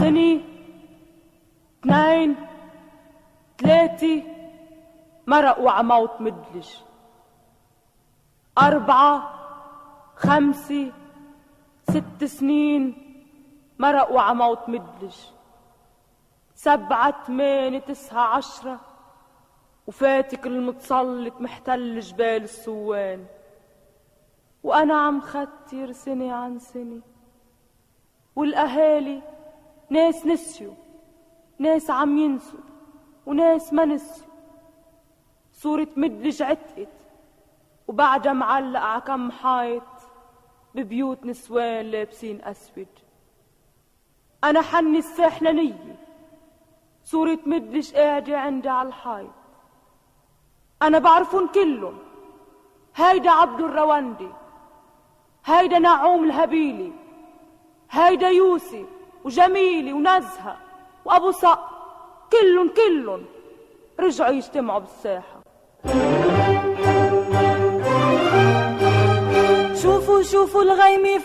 سنة 2 3 مرق وعموت مدلج 4 5 6 سنين مرق وعموت مدلج 7 8 9 10 وفاتك المتسلط محتل جبال السوان وأنا عم ختر سنة عن سنة والأهالي ناس نسيوا ناس عم ينسوا وناس ما نسيوا صورة مدلج عتقت وبعدها معلقة عكم حايط ببيوت نسوان لابسين أسود أنا حني الساحلانية صورة مدلج قاعدة عندي على الحايط أنا بعرفن كلن هيدا عبد الرواندي هيدا نعوم الهبيلي هيدا يوسف وجميلي ونزهة وأبو صقر كلن رجعوا يجتمعوا بالساحة شوفوا الغيمة